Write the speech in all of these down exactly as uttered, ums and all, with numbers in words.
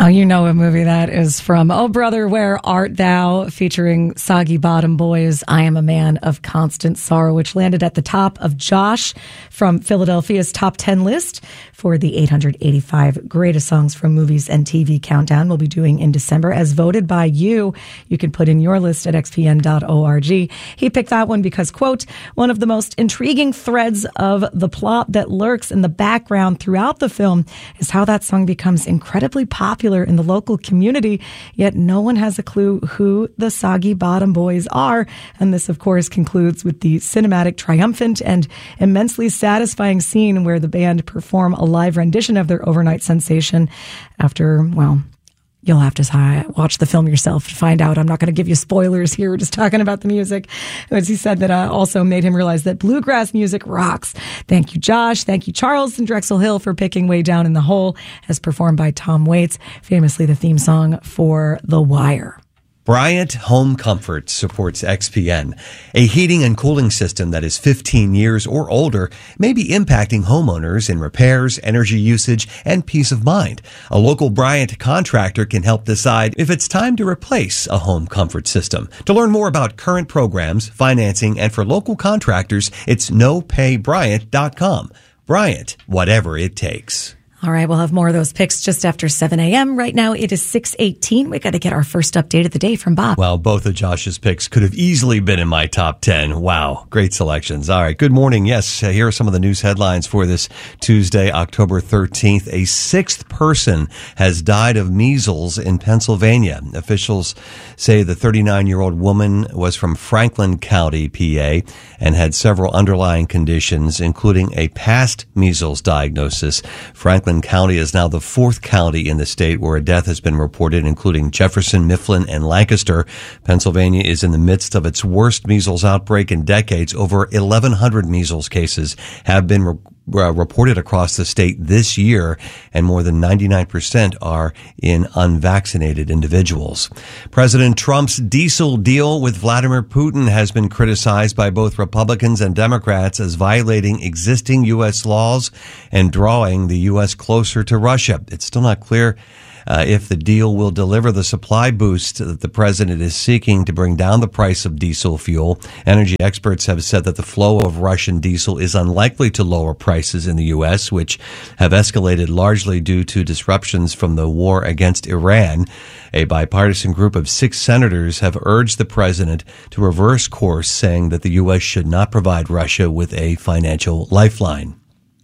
Oh, you know a movie that is from. Oh, Brother, Where Art Thou? Featuring Soggy Bottom Boys, I Am a Man of Constant Sorrow, which landed at the top of Josh from Philadelphia's top ten list for the eight hundred eighty-five greatest songs from movies and T V countdown we'll be doing in December, as voted by you. You can put in your list at x p n dot org. He picked that one because, quote, one of the most intriguing threads of the plot that lurks in the background throughout the film is how that song becomes incredibly popular in the local community, yet no one has a clue who the Soggy Bottom Boys are. And this, of course, concludes with the cinematic, triumphant, and immensely satisfying scene where the band perform a live rendition of their overnight sensation after, well, you'll have to watch the film yourself to find out. I'm not going to give you spoilers here. We're just talking about the music. As he said, that uh, also made him realize that bluegrass music rocks. Thank you, Josh. Thank you, Charles and Drexel Hill, for picking Way Down in the Hole, as performed by Tom Waits, famously the theme song for The Wire. Bryant Home Comfort supports X P N. A heating and cooling system that is fifteen years or older may be impacting homeowners in repairs, energy usage, and peace of mind. A local Bryant contractor can help decide if it's time to replace a home comfort system. To learn more about current programs, financing, and for local contractors, it's no pay bryant dot com. Bryant, whatever it takes. All right, we'll have more of those picks just after seven a.m. Right now, it is six eighteen. We got to get our first update of the day from Bob. Well, both of Josh's picks could have easily been in my top ten. Wow, great selections. All right, good morning. Yes, here are some of the news headlines for this Tuesday, October thirteenth. A sixth person has died of measles in Pennsylvania. Officials say the thirty-nine-year-old woman was from Franklin County, P A, and had several underlying conditions, including a past measles diagnosis. Franklin County is now the fourth county in the state where a death has been reported, including Jefferson, Mifflin, and Lancaster. Pennsylvania is in the midst of its worst measles outbreak in decades. Over eleven hundred measles cases have been re- uh, reported across the state this year, and more than ninety-nine percent are in unvaccinated individuals. President Trump's diesel deal with Vladimir Putin has been criticized by both Republicans and Democrats as violating existing U S laws and drawing the U S closer to Russia. It's still not clear Uh, if the deal will deliver the supply boost that the president is seeking to bring down the price of diesel fuel. Energy experts have said that the flow of Russian diesel is unlikely to lower prices in the U S, which have escalated largely due to disruptions from the war against Iran. A bipartisan group of six senators have urged the president to reverse course, saying that the U S should not provide Russia with a financial lifeline.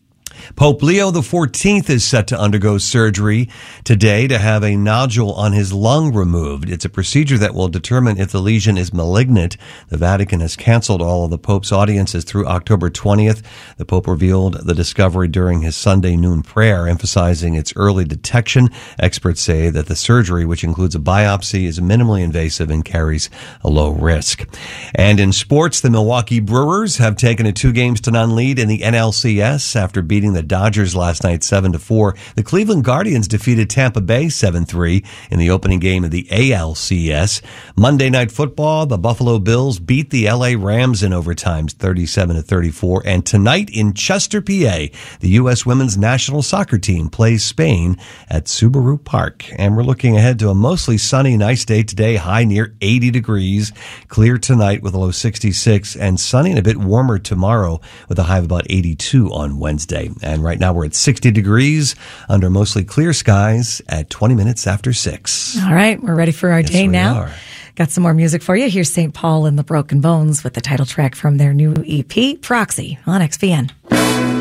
Pope Leo the fourteenth is set to undergo surgery today to have a nodule on his lung removed. It's a procedure that will determine if the lesion is malignant. The Vatican has canceled all of the Pope's audiences through October twentieth. The Pope revealed the discovery during his Sunday noon prayer, emphasizing its early detection. Experts say that the surgery, which includes a biopsy, is minimally invasive and carries a low risk. And in sports, the Milwaukee Brewers have taken a two games to none lead in the N L C S after beating the Dodgers last night seven to four. The Cleveland Guardians defeated Tampa Bay seven three in the opening game of the A L C S. Monday Night Football, the Buffalo Bills beat the L A Rams in overtime thirty-seven to thirty-four. And tonight in Chester, P A, the U S women's national soccer team plays Spain at Subaru Park. And we're looking ahead to a mostly sunny, nice day today, high near eighty degrees. Clear tonight with a low sixty-six, and sunny and a bit warmer tomorrow with a high of about eighty-two on Wednesday. And right now we're at sixty degrees under mostly clear skies at twenty minutes after six. All right, we're ready for our yes, day we now. Are. Got some more music for you. Here's Saint Paul and the Broken Bones with the title track from their new E P, Proxy, on X P N.